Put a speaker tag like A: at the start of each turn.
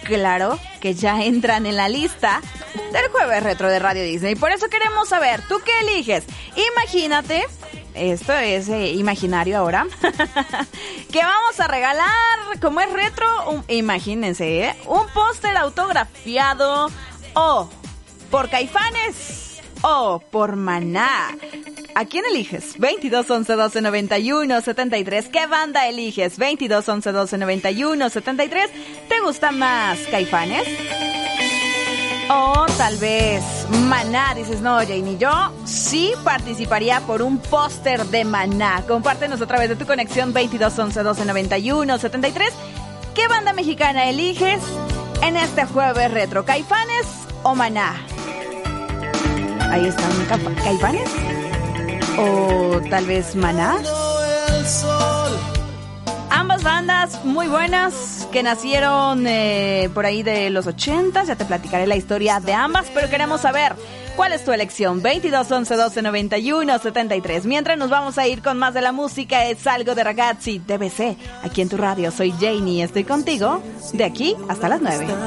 A: claro que ya entran en la lista del Jueves Retro de Radio Disney. Por eso queremos saber, ¿tú qué eliges? Imagínate, esto es imaginario ahora, que vamos a regalar, como es retro, imagínense, un póster autografiado o por Caifanes o por Maná. ¿A quién eliges? 22 11 12 91 73. ¿Qué banda eliges? 22 11 12 91 73. ¿Te gusta más Caifanes? O tal vez Maná. Dices, no, Janie, yo sí participaría por un póster de Maná. Compártenos a través de tu conexión 22 11 12 91 73. ¿Qué banda mexicana eliges en este Jueves Retro? ¿Caifanes o Maná? Ahí están, ¿Caifanes? ¿O tal vez Maná? Ambas bandas muy buenas que nacieron por ahí de los 80. Ya te platicaré la historia de ambas, pero queremos saber cuál es tu elección. 22 11 12 91 73. Mientras nos vamos a ir con más de la música, es algo de Ragazzi, DBC, aquí en tu radio. Soy Janie, estoy contigo de aquí hasta las 9.